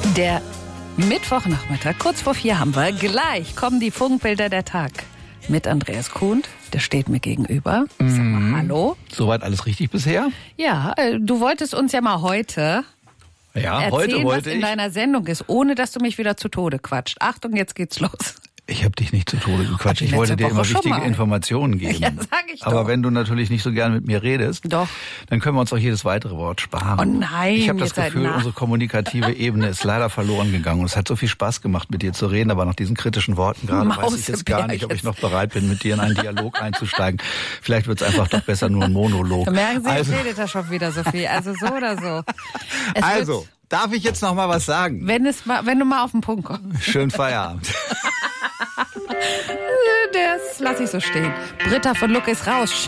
Der Mittwochnachmittag, kurz vor 4 haben wir. Gleich kommen die Funkbilder der Tag mit Andreas Kuhn. Der steht mir gegenüber. Ich sag mal Hallo. Soweit alles richtig bisher? Ja, du wolltest uns ja mal heute Ja, erzählen, heute was in deiner Sendung ist, ohne dass du mich wieder zu Tode quatscht. Achtung, jetzt geht's los. Ich habe dich nicht zu Tode gequatscht. Ich wollte dir immer wichtige Informationen geben. Ja, sag ich doch. Aber wenn du natürlich nicht so gern mit mir redest, Doch. dann können wir uns auch jedes weitere Wort sparen. Oh nein, ich habe das ihr seid Gefühl, nah. unsere kommunikative Ebene ist leider verloren gegangen. Und es hat so viel Spaß gemacht, mit dir zu reden, aber nach diesen kritischen Worten gerade weiß ich jetzt gar nicht, ob ich noch bereit bin, mit dir in einen Dialog einzusteigen. Vielleicht wird es einfach doch besser nur ein Monolog. Merken Sie, jetzt redet er schon wieder so viel. Also so oder so. Also, darf ich jetzt noch mal was sagen? Wenn du mal auf den Punkt kommst. Schönen Feierabend. Das lasse ich so stehen. Britta von Look ist raus.